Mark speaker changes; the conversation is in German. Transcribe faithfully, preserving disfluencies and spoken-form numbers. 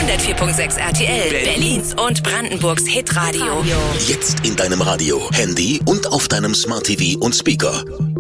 Speaker 1: hundertvier Komma sechs R T L, Berlins und Brandenburgs Hitradio.
Speaker 2: Jetzt in deinem Radio, Handy und auf deinem Smart T V und Speaker.